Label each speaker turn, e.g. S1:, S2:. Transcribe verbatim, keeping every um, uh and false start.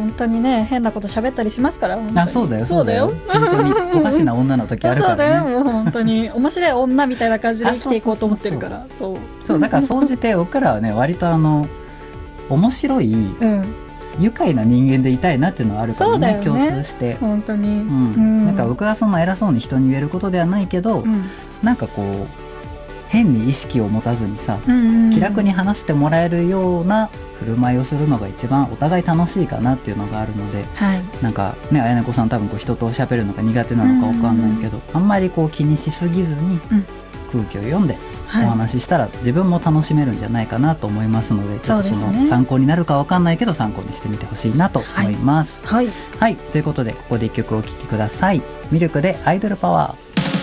S1: 本当にね変なこと喋ったりしますから。
S2: あ、そうだよそうだよ本当におかしな女の時あるからね。
S1: そうだよ、もう本当に面白い女みたいな感じで生きていこうと思ってるから。そう
S2: そうだから総じて僕らはね割とあの面白い、うん、愉快な人間でいたいなっていうのはあるから ね, ね共通して
S1: 本当に、うん
S2: うん、なんか僕がそんな偉そうに人に言えることではないけど、うん、なんかこう変に意識を持たずにさ、うんうん、気楽に話してもらえるような振る舞いをするのが一番お互い楽しいかなっていうのがあるので、はい、なんかね綾音子さん多分こう人と喋るのが苦手なのか分かんないけど、うんうん、あんまりこう気にしすぎずに空気を読んでお話ししたら自分も楽しめるんじゃないかなと思いますので、はい、ちょっとその参考になるか分かんないけど参考にしてみてほしいなと思います。はい、はいはい、ということでここで一曲お聴きください。ミルクでアイドルパワー。